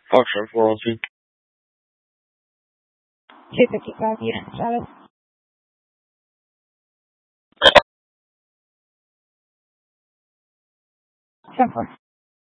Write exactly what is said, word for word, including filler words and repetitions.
Foxtrot four one two. two fifty-five, unit status. ten four.